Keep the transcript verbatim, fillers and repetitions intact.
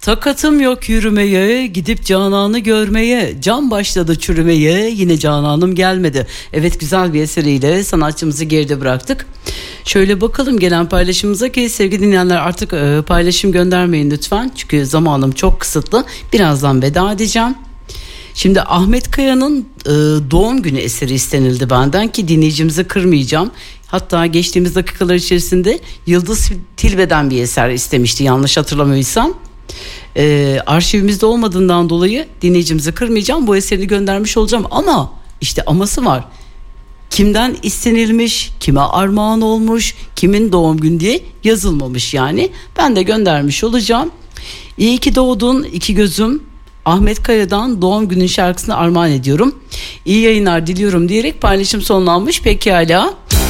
Takatım yok yürümeye, gidip Canan'ı görmeye, can başladı çürümeye, yine Canan'ım gelmedi. Evet, güzel bir eseriyle sanatçımızı geride bıraktık. Şöyle bakalım gelen paylaşımımıza ki sevgili dinleyenler, artık e, paylaşım göndermeyin lütfen. Çünkü zamanım çok kısıtlı. Birazdan veda edeceğim. Şimdi Ahmet Kaya'nın e, doğum günü eseri istenildi benden ki dinleyicimizi kırmayacağım. Hatta geçtiğimiz dakikalar içerisinde Yıldız Tilbe'den bir eser istemişti yanlış hatırlamıyorsam. E, arşivimizde olmadığından dolayı dinleyicimizi kırmayacağım. Bu eseri göndermiş olacağım ama işte aması var. Kimden istenilmiş, kime armağan olmuş, kimin doğum günü diye yazılmamış yani. Ben de göndermiş olacağım. İyi ki doğdun iki gözüm. Ahmet Kaya'dan doğum günün şarkısını armağan ediyorum. İyi yayınlar diliyorum diyerek paylaşım sonlanmış. Pekala.